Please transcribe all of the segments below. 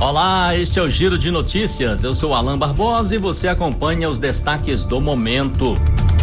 Olá, este é o Giro de Notícias. Eu sou Alan Barbosa e você acompanha os destaques do momento.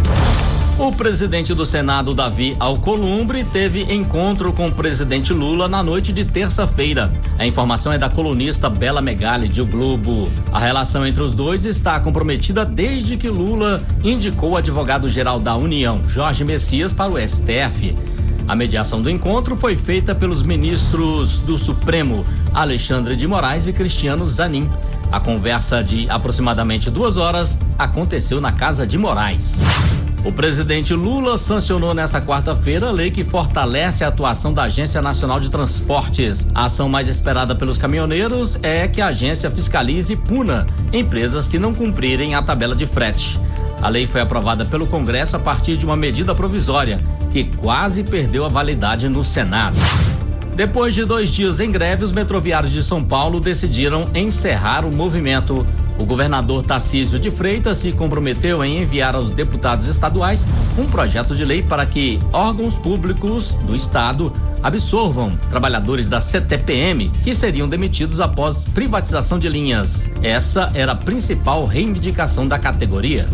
O presidente do Senado, Davi Alcolumbre, teve encontro com o presidente Lula na noite de terça-feira. A informação é da colunista Bela Megali, de O Globo. A relação entre os dois está comprometida desde que Lula indicou o advogado-geral da União, Jorge Messias, para o STF. A mediação do encontro foi feita pelos ministros do Supremo, Alexandre de Moraes e Cristiano Zanin. A conversa de aproximadamente 2 horas aconteceu na casa de Moraes. O presidente Lula sancionou nesta quarta-feira a lei que fortalece a atuação da Agência Nacional de Transportes. A ação mais esperada pelos caminhoneiros é que a agência fiscalize e puna empresas que não cumprirem a tabela de frete. A lei foi aprovada pelo Congresso a partir de uma medida provisória, que quase perdeu a validade no Senado. Depois de 2 dias em greve, os metroviários de São Paulo decidiram encerrar o movimento. O governador Tarcísio de Freitas se comprometeu em enviar aos deputados estaduais um projeto de lei para que órgãos públicos do estado absorvam trabalhadores da CTPM que seriam demitidos após privatização de linhas. Essa era a principal reivindicação da categoria.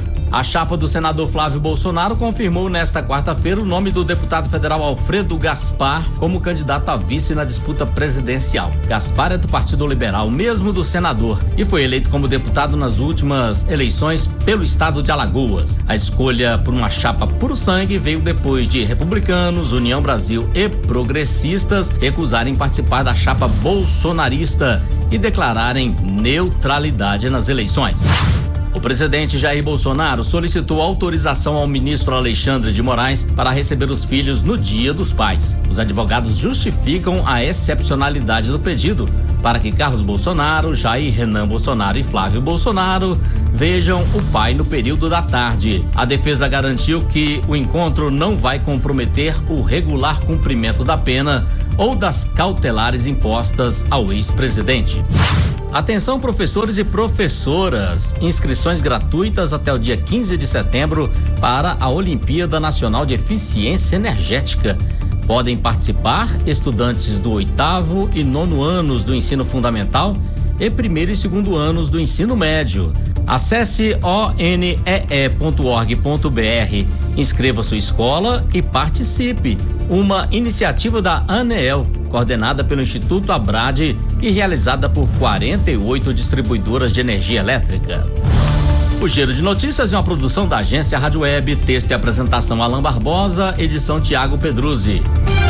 A chapa do senador Flávio Bolsonaro confirmou nesta quarta-feira o nome do deputado federal Alfredo Gaspar como candidato a vice na disputa presidencial. Gaspar é do Partido Liberal, mesmo do senador, e foi eleito como deputado nas últimas eleições pelo estado de Alagoas. A escolha por uma chapa puro sangue veio depois de republicanos, União Brasil e progressistas recusarem participar da chapa bolsonarista e declararem neutralidade nas eleições. O presidente Jair Bolsonaro solicitou autorização ao ministro Alexandre de Moraes para receber os filhos no Dia dos Pais. Os advogados justificam a excepcionalidade do pedido para que Carlos Bolsonaro, Jair Renan Bolsonaro e Flávio Bolsonaro vejam o pai no período da tarde. A defesa garantiu que o encontro não vai comprometer o regular cumprimento da pena ou das cautelares impostas ao ex-presidente. Atenção, professores e professoras, inscrições gratuitas até o dia 15 de setembro para a Olimpíada Nacional de Eficiência Energética. Podem participar estudantes do 8º e 9º anos do ensino fundamental e 1º e 2º anos do ensino médio. Acesse onee.org.br, inscreva sua escola e participe. Uma iniciativa da ANEEL, coordenada pelo Instituto Abrade e realizada por 48 distribuidoras de energia elétrica. O Giro de Notícias é uma produção da agência Rádio Web, texto e apresentação Alan Barbosa, edição Tiago Pedruzzi.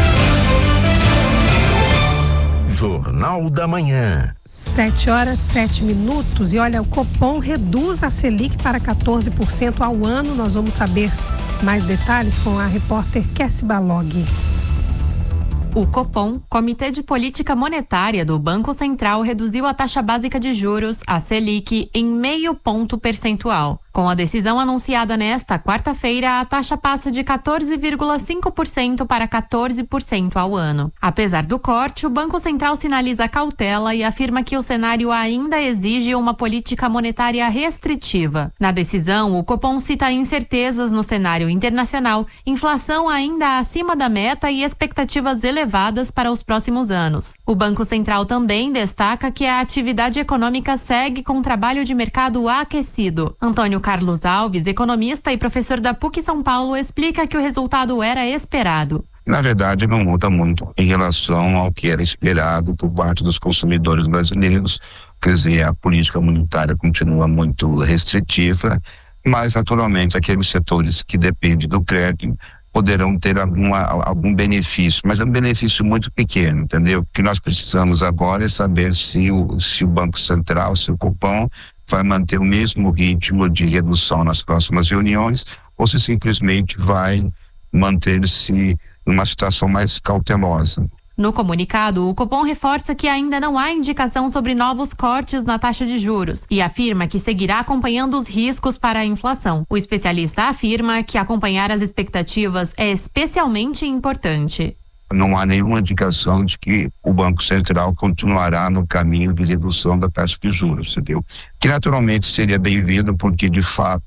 Jornal da Manhã. 7h07. E olha, o Copom reduz a Selic para 14% ao ano. Nós vamos saber mais detalhes com a repórter Kessi Balog. O Copom, Comitê de Política Monetária do Banco Central, reduziu a taxa básica de juros, a Selic, em 0,5 ponto percentual. Com a decisão anunciada nesta quarta-feira, a taxa passa de 14,5% para 14% ao ano. Apesar do corte, o Banco Central sinaliza cautela e afirma que o cenário ainda exige uma política monetária restritiva. Na decisão, o Copom cita incertezas no cenário internacional, inflação ainda acima da meta e expectativas elevadas para os próximos anos. O Banco Central também destaca que a atividade econômica segue com trabalho de mercado aquecido. Antônio Carlos Alves, economista e professor da PUC São Paulo, explica que o resultado era esperado. Na verdade, não muda muito em relação ao que era esperado por parte dos consumidores brasileiros. Quer dizer, a política monetária continua muito restritiva, mas naturalmente aqueles setores que dependem do crédito poderão ter algum benefício, mas é um benefício muito pequeno, entendeu? O que nós precisamos agora é saber se o Banco Central, se o Copom vai manter o mesmo ritmo de redução nas próximas reuniões ou se simplesmente vai manter-se numa situação mais cautelosa. No comunicado, o Copom reforça que ainda não há indicação sobre novos cortes na taxa de juros e afirma que seguirá acompanhando os riscos para a inflação. O especialista afirma que acompanhar as expectativas é especialmente importante. Não há nenhuma indicação de que o Banco Central continuará no caminho de redução da taxa de juros, entendeu? Que naturalmente seria bem-vindo porque, de fato,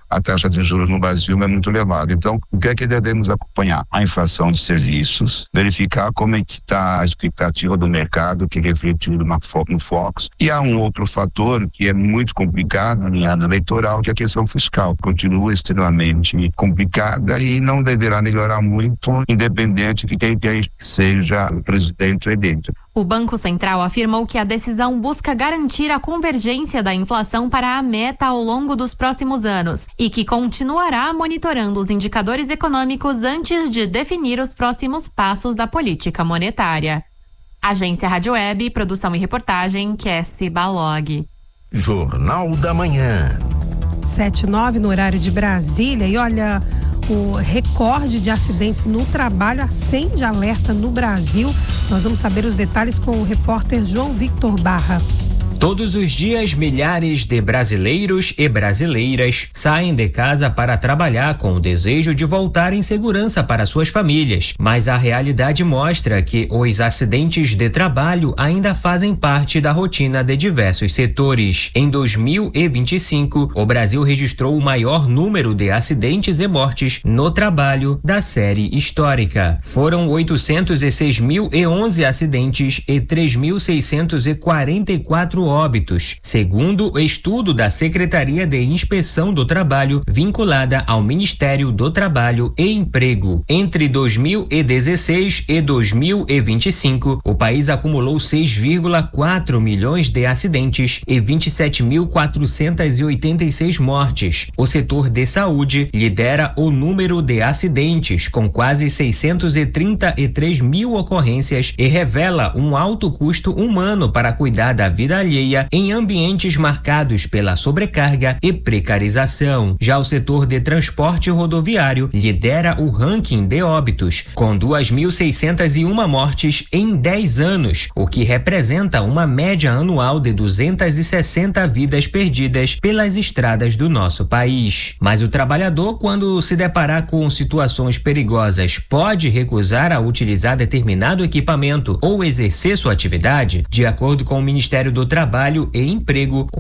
a taxa de juros no Brasil é muito elevada. Então, o que é que devemos acompanhar? A inflação de serviços, verificar como é que está a expectativa do mercado, que é refletido no Focus. E há um outro fator que é muito complicado em ano eleitoral, que é a questão fiscal. Continua extremamente complicada e não deverá melhorar muito, independente de quem seja o presidente eleito. O Banco Central afirmou que a decisão busca garantir a convergência da inflação para a meta ao longo dos próximos anos e que continuará monitorando os indicadores econômicos antes de definir os próximos passos da política monetária. Agência Rádio Web, produção e reportagem, Kessi Balog. Jornal da Manhã. 7:09 no horário de Brasília. E olha, o recorde de acidentes no trabalho acende alerta no Brasil. Nós vamos saber os detalhes com o repórter João Victor Barra. Todos os dias, milhares de brasileiros e brasileiras saem de casa para trabalhar com o desejo de voltar em segurança para suas famílias. Mas a realidade mostra que os acidentes de trabalho ainda fazem parte da rotina de diversos setores. Em 2025, o Brasil registrou o maior número de acidentes e mortes no trabalho da série histórica. Foram 806.011 acidentes e 3.644 óbitos, segundo o estudo da Secretaria de Inspeção do Trabalho vinculada ao Ministério do Trabalho e Emprego. Entre 2016 e 2025, o país acumulou 6,4 milhões de acidentes e 27.486 mortes. O setor de saúde lidera o número de acidentes, com quase 633 mil ocorrências, e revela um alto custo humano para cuidar da vida alheia em ambientes marcados pela sobrecarga e precarização. Já o setor de transporte rodoviário lidera o ranking de óbitos, com 2.601 mortes em 10 anos, o que representa uma média anual de 260 vidas perdidas pelas estradas do nosso país. Mas o trabalhador, quando se deparar com situações perigosas, pode recusar a utilizar determinado equipamento ou exercer sua atividade? De acordo com o Ministério do Trabalho e Emprego,